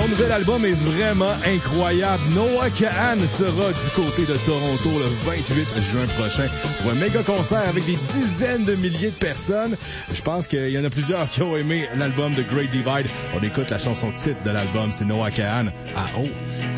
nouvel album est vraiment incroyable. Noah Kahan sera du côté de Toronto le 28 juin prochain pour un méga concert avec des dizaines de milliers de personnes. Je pense qu'il y en a plusieurs qui ont aimé l'album de Great Divide. On écoute la chanson titre de l'album, c'est Noah Kahan à Oh.